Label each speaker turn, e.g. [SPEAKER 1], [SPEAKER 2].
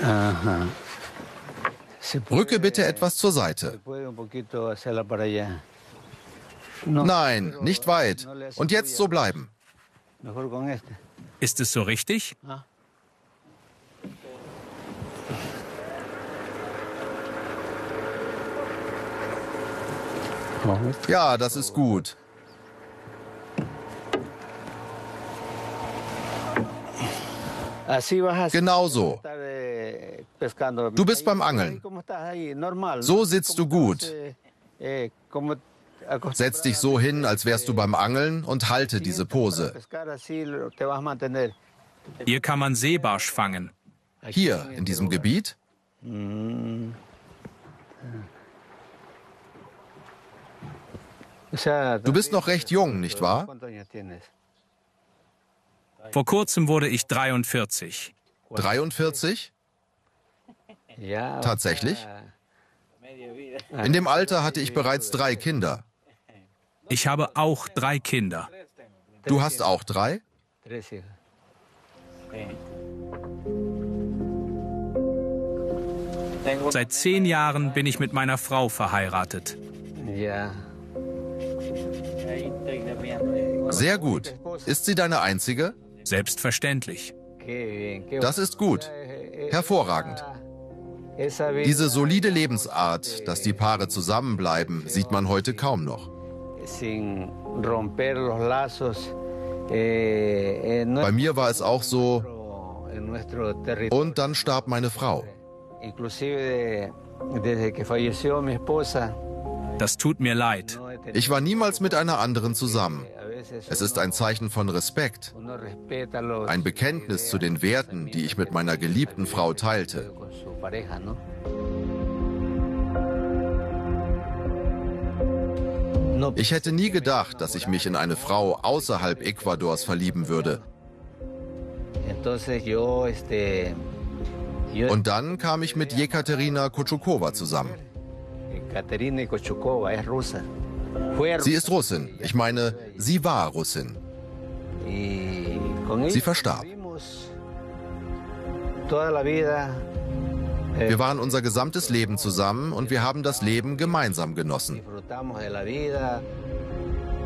[SPEAKER 1] Rücke bitte etwas zur Seite. Nein, nicht weit. Und jetzt so bleiben.
[SPEAKER 2] Ist es so richtig?
[SPEAKER 1] Ja, das ist gut. Genau so. Du bist beim Angeln. So sitzt du gut. Setz dich so hin, als wärst du beim Angeln und halte diese Pose.
[SPEAKER 2] Hier kann man Seebarsch fangen.
[SPEAKER 1] Hier, in diesem Gebiet? Du bist noch recht jung, nicht wahr?
[SPEAKER 2] Vor kurzem wurde ich 43.
[SPEAKER 1] 43? Tatsächlich? In dem Alter hatte ich bereits 3 Kinder.
[SPEAKER 2] Ich habe auch 3 Kinder.
[SPEAKER 1] Du hast auch 3?
[SPEAKER 2] Seit 10 Jahren bin ich mit meiner Frau verheiratet.
[SPEAKER 1] Sehr gut. Ist sie deine einzige?
[SPEAKER 2] Selbstverständlich.
[SPEAKER 1] Das ist gut. Hervorragend. Diese solide Lebensart, dass die Paare zusammenbleiben, sieht man heute kaum noch. Bei mir war es auch so. Und dann starb meine Frau.
[SPEAKER 2] Das tut mir leid.
[SPEAKER 1] Ich war niemals mit einer anderen zusammen. Es ist ein Zeichen von Respekt, ein Bekenntnis zu den Werten, die ich mit meiner geliebten Frau teilte. Ich hätte nie gedacht, dass ich mich in eine Frau außerhalb Ecuadors verlieben würde. Und dann kam ich mit Jekaterina Kotschukova zusammen. Sie ist Russin. Ich meine, sie war Russin. Sie verstarb. Wir waren unser gesamtes Leben zusammen und wir haben das Leben gemeinsam genossen.